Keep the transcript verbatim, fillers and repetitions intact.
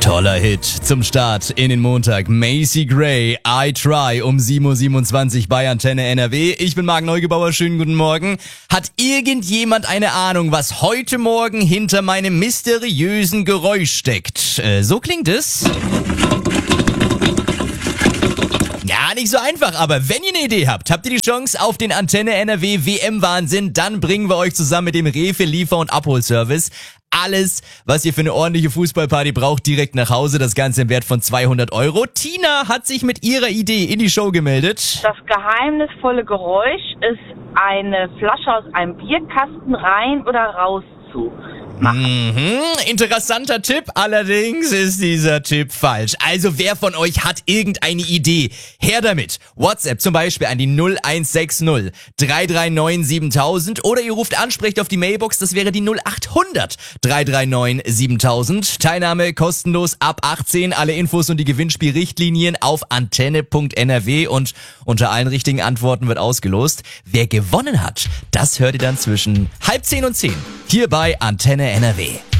Toller Hit zum Start in den Montag. Macy Gray, I Try um sieben Uhr siebenundzwanzig bei Antenne N R W. Ich bin Marc Neugebauer, schönen guten Morgen. Hat irgendjemand eine Ahnung, was heute Morgen hinter meinem mysteriösen Geräusch steckt? Äh, so klingt es. Ja, nicht so einfach, aber wenn ihr eine Idee habt, habt ihr die Chance auf den Antenne N R W W M-Wahnsinn, dann bringen wir euch zusammen mit dem Rewe Liefer- und Abholservice alles, was ihr für eine ordentliche Fußballparty braucht, direkt nach Hause. Das Ganze im Wert von zweihundert Euro. Tina hat sich mit ihrer Idee in die Show gemeldet. Das geheimnisvolle Geräusch ist eine Flasche aus einem Bierkasten rein oder raus zu machen. Mhm, interessanter Tipp, allerdings ist dieser Tipp falsch. Also wer von euch hat irgendeine Idee? Her damit. WhatsApp zum Beispiel an die null eins sechs null drei drei neun siebentausend oder ihr ruft an, sprecht auf die Mailbox, das wäre die null acht hundert drei drei neun siebentausend. Teilnahme kostenlos ab achtzehn, alle Infos und die Gewinnspielrichtlinien auf antenne punkt n r w und unter allen richtigen Antworten wird ausgelost. Wer gewonnen hat, das hört ihr dann zwischen halb zehn und zehn hier bei Antenne N R W.